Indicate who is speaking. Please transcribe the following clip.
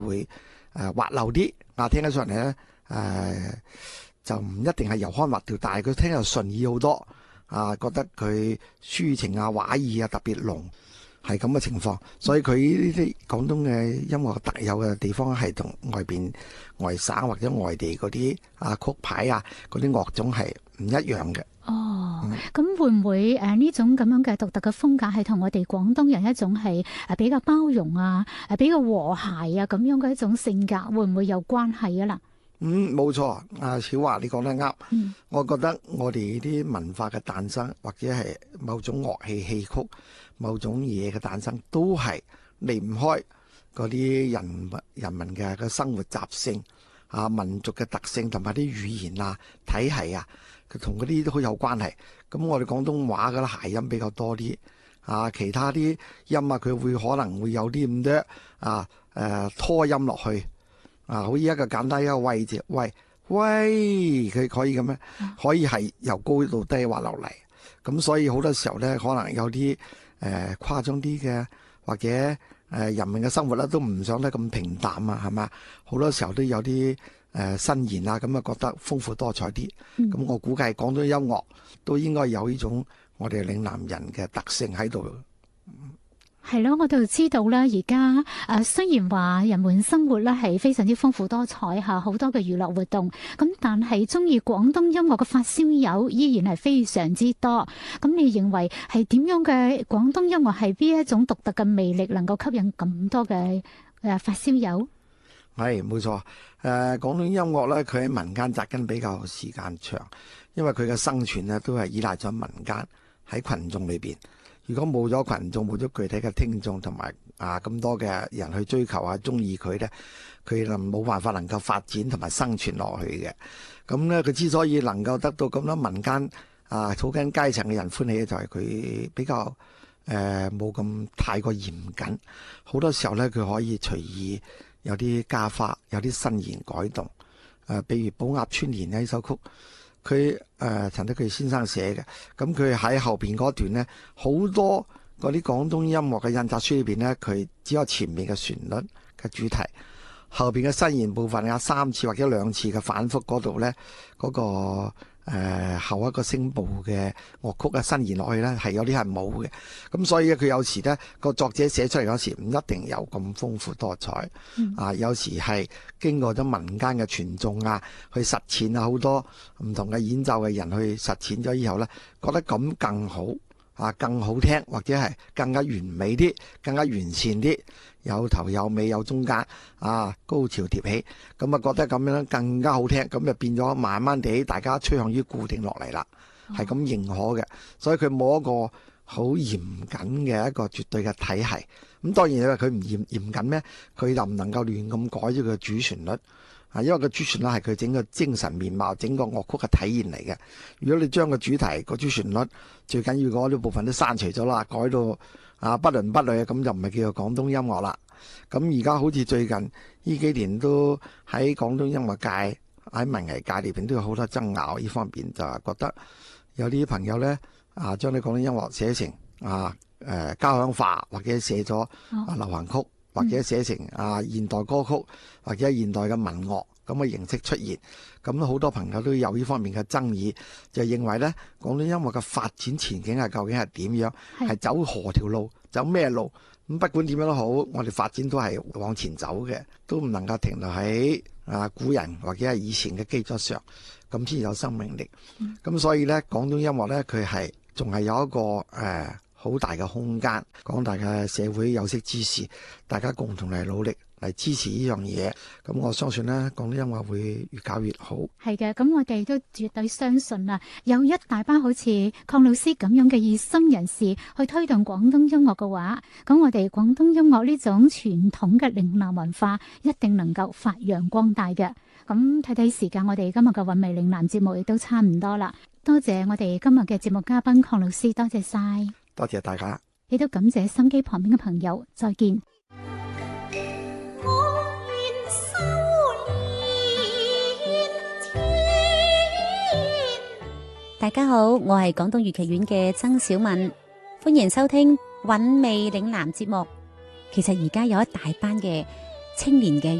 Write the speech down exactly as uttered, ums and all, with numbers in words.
Speaker 1: 會誒滑溜啲啊，聽起上嚟咧誒就唔一定係悠腔滑調，但係佢聽又順耳好多啊，覺得佢抒情啊畫意啊特別濃，係咁嘅情況。所以佢呢啲廣東嘅音樂特有嘅地方係同外邊外省或者外地嗰啲啊曲牌啊嗰啲樂種係唔一樣嘅。
Speaker 2: 哦，咁、嗯、會唔會誒呢種咁樣嘅獨特嘅風格係同我哋廣東人一種係誒比較包容啊，誒比較和諧啊咁樣嘅一種性格，會唔會有關係啊啦？
Speaker 1: 嗯，冇錯，阿小華你講得啱。
Speaker 2: 嗯，
Speaker 1: 我覺得我哋啲文化嘅誕生，或者係某種樂器戲曲、某種嘢嘅誕生，都係離唔開嗰啲人人民嘅個生活習性啊、民族嘅特性同埋啲語言啊、體系啊，佢同嗰啲都好有關係。咁我哋廣東話嘅諧音比較多啲啊，其他啲音啊，佢會可能會有啲咁多啊誒、呃、拖音落去。啊，好似一個簡單一個喂字，喂喂，佢可以咁樣，可以係由高到低滑落嚟。咁所以好多時候咧，可能有啲誒、呃、誇張啲嘅，或者誒、呃、人民嘅生活咧都唔想得咁平淡啊，係嘛？好多時候都有啲誒、呃、新言啊，咁啊覺得豐富多彩啲。咁、嗯、我估計廣東音樂都應該有呢種我哋嶺南人嘅特性喺度。
Speaker 2: 係咯，我就知道咧，而家誒雖然話人們生活咧係非常之豐富多彩吓，好多嘅娛樂活動，咁但係中意廣東音樂嘅發燒友依然係非常之多。咁你認為係點樣嘅廣東音樂係邊一種獨特嘅魅力，能夠吸引咁多嘅誒發燒友？係
Speaker 1: 冇錯，誒廣東音樂咧，佢喺民間紮根比較時間長，因為佢嘅生存咧都係依賴咗民間喺群眾裏邊。如果冇咗群眾，冇咗具體嘅聽眾同埋啊咁多嘅人去追求啊中意佢咧，佢就冇辦法能夠發展同埋生存落去嘅。咁咧，佢之所以能夠得到咁多民間啊草根階層嘅人歡喜，就係佢比較誒冇咁太過嚴謹。好多時候咧，佢可以隨意有啲加花，有啲新言改動。誒、呃，比如《寶鴨春年》呢首曲。佢誒、呃、陳德钜先生寫嘅，咁佢喺後邊嗰段呢，好多嗰啲廣東音樂嘅印刷書裏邊呢，佢只有前面嘅旋律嘅主題，後邊嘅新言部分有三次或者兩次嘅反覆嗰度呢，嗰、嗰個誒、呃、後一個聲部嘅樂曲嘅新言落去呢，係有啲係冇嘅。咁所以佢有時呢個作者寫出嚟嗰時唔一定有咁豐富多彩，嗯、啊有時係經過咗民間嘅傳頌啊，去實踐啊，好多唔同嘅演奏嘅人去實踐咗以後呢，覺得咁更好啊，更好聽，或者係更加完美啲，更加完善啲，有頭有尾有中間啊，高潮迭起，咁啊覺得咁樣更加好聽，咁就變咗慢慢地大家趨向於固定落嚟啦，係咁認可嘅，所以佢冇一個好嚴謹嘅一個絕對嘅體系。咁當然你話佢唔嚴嚴謹咩？佢就唔能夠亂咁改咗佢嘅主旋律啊，因為個主旋律係佢整個精神面貌、整個樂曲嘅體現嚟嘅。如果你將個主題、個主旋律最緊要嗰啲部分都刪除咗啦，改到啊不倫不類，咁就唔係叫做廣東音樂啦。咁而家好似最近呢幾年都喺廣東音樂界喺文藝界裏邊都有好多爭拗，呢方面就係覺得有啲朋友呢啊將啲廣東音樂寫成啊誒、呃、交響化，或者寫咗啊流行曲，或者寫成啊現代歌曲，或者現代嘅民樂咁嘅形式出現。咁好多朋友都有呢方面嘅爭議，就認為呢廣東音樂嘅發展前景係究竟係點樣，係走何條路，走咩路。咁不管點樣都好，我哋發展都係往前走嘅，都唔能夠停留喺啊古人或者係以前嘅基礎上，咁先有生命力。咁、嗯、所以呢廣東音樂呢，佢係仲係有一個誒。呃好大嘅空間，廣大嘅社會有識之士，大家共同嚟努力嚟支持呢樣嘢。咁我相信呢廣東音樂會越搞越好。係嘅，咁我哋都絕對相信啊，有一大班好似鄺老師咁樣嘅熱心人士去推動廣東音樂嘅話，咁我哋廣東音樂呢種傳統嘅嶺南文化一定能夠發揚光大嘅。咁睇睇時間，我哋今日嘅韻味嶺南節目亦都差唔多啦。多謝我哋今日嘅節目嘉賓鄺老師，多謝晒。多謝大家，亦都感謝心機旁邊嘅朋友，再見。
Speaker 3: 大家好，我係廣東粵劇院嘅曾小敏，歡迎收聽韻味嶺南節目。其實而家有一大班嘅青年嘅